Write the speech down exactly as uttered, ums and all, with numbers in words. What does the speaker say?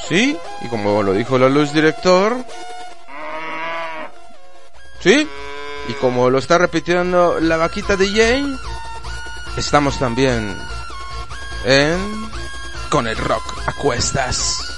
Sí, y como lo dijo la luz director, sí, y como lo está repitiendo la vaquita D J, estamos también en Con el Rock a Cuestas.